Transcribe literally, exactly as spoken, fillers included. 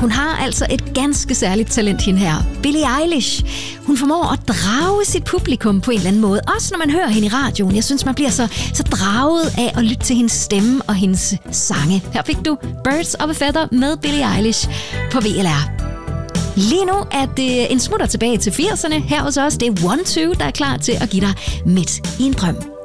Hun har altså et ganske særligt talent, hende her. Billie Eilish. Hun formår at drage sit publikum på en eller anden måde. Også når man hører hende i radioen. Jeg synes, man bliver så, så draget af at lytte til hendes stemme og hendes sange. Her fik du Birds of a Feather med Billie Eilish på V L R. Lige nu er det en smutter tilbage til firserne her hos os. Det er one two, der er klar til at give dig Midt i en drøm.